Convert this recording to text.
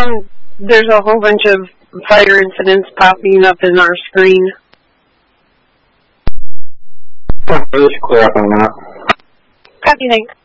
There's a whole bunch of fire incidents popping up in our screen. Let's clear up on that. Copy, thanks.